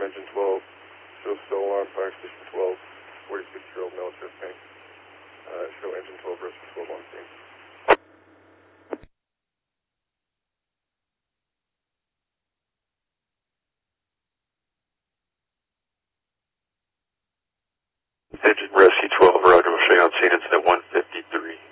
from engine 12. Show still alarm, fire station 12. 46-year-old male chest pain. Show engine 12, rescue 12 on scene. Engine rescue 12, Roger, will show you on scene, incident 153.